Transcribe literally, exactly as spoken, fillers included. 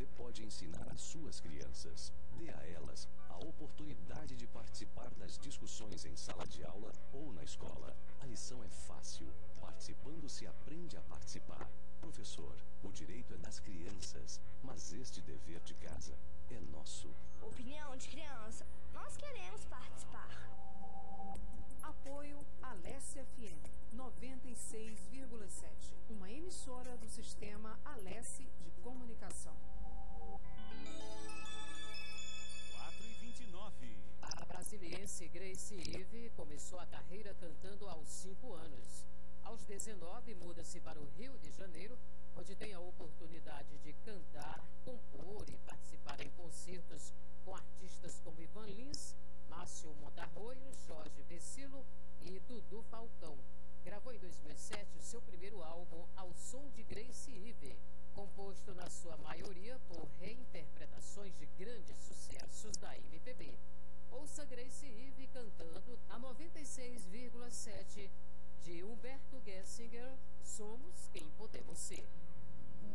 você pode ensinar às suas crianças. Dê a elas a oportunidade de participar das discussões em sala de aula ou na escola. A lição é fácil. Participando se aprende a participar. Professor, o direito é das crianças, mas este dever de casa é nosso. Opinião de criança. Nós queremos participar. Apoio Alesse F M noventa e seis vírgula sete, uma emissora do sistema Alesse de Comunicação. quatro e vinte e nove. A brasiliense Grace Ive começou a carreira cantando aos cinco anos. Aos dezenove, muda-se para o Rio de Janeiro, onde tem a oportunidade de cantar, compor e participar em concertos com artistas como Ivan Lins, Márcio Montarroio, Jorge Vecilo e Dudu Falcão. Gravou em dois mil e sete o seu primeiro álbum Ao Som de Grace Ive, composto na sua maioria por reinterpretações de grandes sucessos da M P B. Ouça Grace Ive